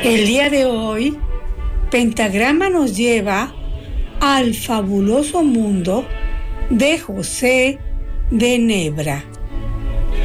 El día de hoy, Pentagrama nos lleva al fabuloso mundo de José de Nebra.